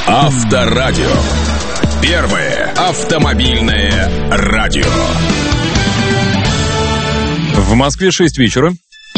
Авторадио. Первое автомобильное радио. В Москве 6 вечера.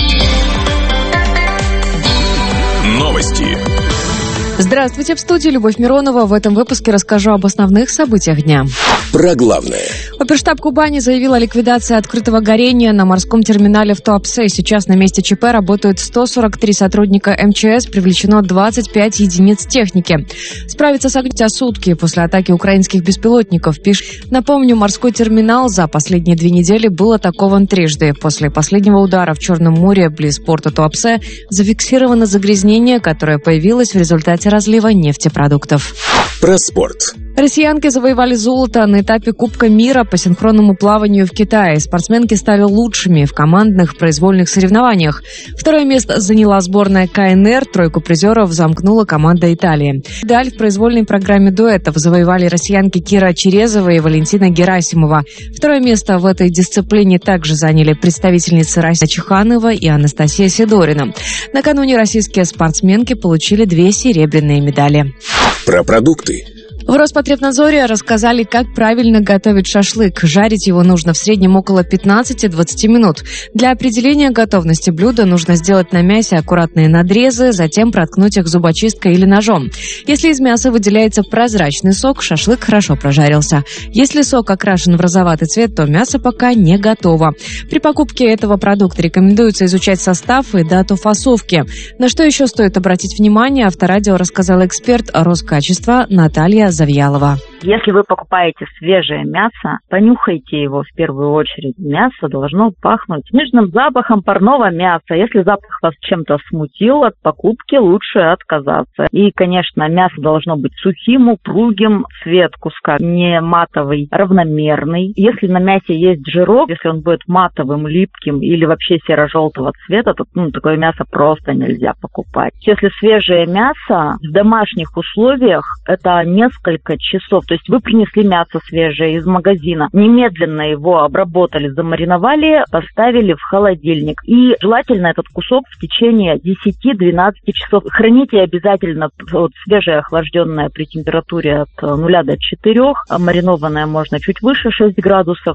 Новости. Здравствуйте, в студии Любовь Миронова. В этом выпуске расскажу об основных событиях дня. Про главное. Оперштаб Кубани заявил о ликвидации открытого горения на морском терминале в Туапсе. Сейчас на месте ЧП работают 143 сотрудника МЧС, привлечено 25 единиц техники. Справиться с огнем сутки после атаки украинских беспилотников, пишет. Напомню, морской терминал за последние 2 недели был атакован трижды. После последнего удара в Черном море близ порта Туапсе зафиксировано загрязнение, которое появилось в результате разлива нефтепродуктов. Про спорт. Россиянки завоевали золото на этапе Кубка мира по синхронному плаванию в Китае. Спортсменки стали лучшими в командных произвольных соревнованиях. Второе место заняла сборная КНР, тройку призеров замкнула команда Италии. Медаль в произвольной программе дуэтов завоевали россиянки Кира Черезова и Валентина Герасимова. Второе место в этой дисциплине также заняли представительницы России Чеханова и Анастасия Сидорина. Накануне российские спортсменки получили 2 серебряные медали. Про продукты. В Роспотребнадзоре рассказали, как правильно готовить шашлык. Жарить его нужно в среднем около 15-20 минут. Для определения готовности блюда нужно сделать на мясе аккуратные надрезы, затем проткнуть их зубочисткой или ножом. Если из мяса выделяется прозрачный сок, шашлык хорошо прожарился. Если сок окрашен в розоватый цвет, то мясо пока не готово. При покупке этого продукта рекомендуется изучать состав и дату фасовки. На что еще стоит обратить внимание, Авторадио рассказала эксперт Роскачества Наталья Завьялова. Если вы покупаете свежее мясо, понюхайте его в первую очередь. Мясо должно пахнуть нежным запахом парного мяса. Если запах вас чем-то смутил, от покупки лучше отказаться. И, конечно, мясо должно быть сухим, упругим, цвет куска не матовый, равномерный. Если на мясе есть жирок, если он будет матовым, липким или вообще серо-желтого цвета, то такое мясо просто нельзя покупать. Если свежее мясо в домашних условиях, это несколько часов. То есть вы принесли мясо свежее из магазина, немедленно его обработали, замариновали, поставили в холодильник. И желательно этот кусок в течение 10-12 часов. Храните обязательно свежее охлажденное при температуре от 0 до 4, а маринованное можно чуть выше 6 градусов.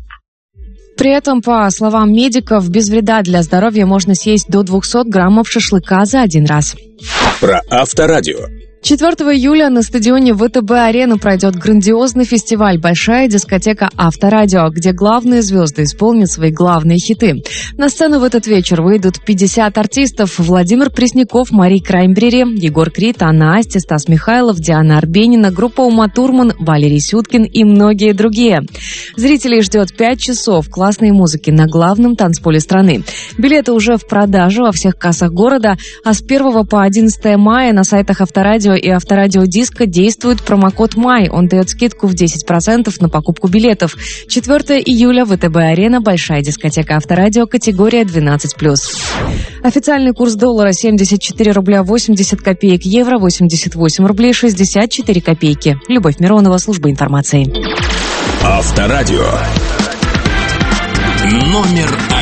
При этом, по словам медиков, без вреда для здоровья можно съесть до 200 граммов шашлыка за один раз. Про Авторадио. 4 июля на стадионе ВТБ-арена пройдет грандиозный фестиваль «Большая дискотека Авторадио», где главные звезды исполнят свои главные хиты. На сцену в этот вечер выйдут 50 артистов: Владимир Пресняков, Мари Краймбрери, Егор Крид, Анна Асти, Стас Михайлов, Диана Арбенина, группа Ума Турман, Валерий Сюткин и многие другие. Зрителей ждет 5 часов классной музыки на главном танцполе страны. Билеты уже в продаже во всех кассах города, а с 1 по 11 мая на сайтах Авторадио и Авторадио Диско действует промокод МАЙ. Он дает скидку в 10% на покупку билетов. 4 июля ВТБ-арена, Большая дискотека Авторадио, категория 12+. Официальный курс доллара 74 рубля 80 копеек, евро 88 рублей 64 копейки. Любовь Миронова, служба информации. Авторадио. Номер 1.